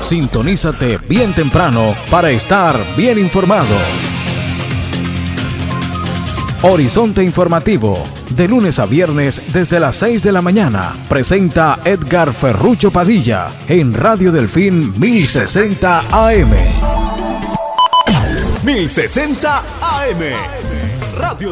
Sintonízate bien temprano para estar bien informado. Horizonte Informativo, de lunes a viernes desde las 6 de la mañana, presenta Edgar Ferrucho Padilla en Radio Delfín 1060 AM. 1060 AM. Radio